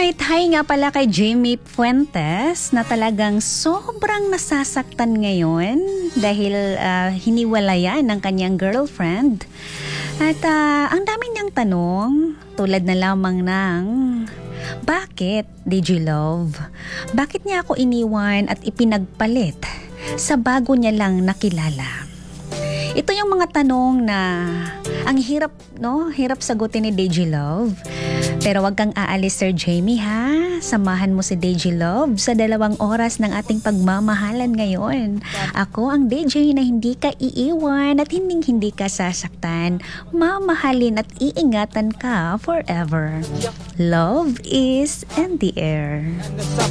Alright, hi nga pala kay Jamie Fuentes na talagang sobrang nasasaktan ngayon dahil hiniwalayan ng kanyang girlfriend. At ang dami niyang tanong, tulad na lamang ng, bakit, Digilove? Bakit niya ako iniwan at ipinagpalit sa bago niya lang nakilala? Ito yung mga tanong na ang hirap, no? Hirap sagutin ni Digilove. Pero wag kang aalis, Sir Jamie, ha? Samahan mo si Digilove sa 2 oras ng ating pagmamahalan ngayon. Ako ang DJ na hindi ka iiwan at hindi ka sasaktan. Mamahalin at iingatan ka forever. Love is in the air.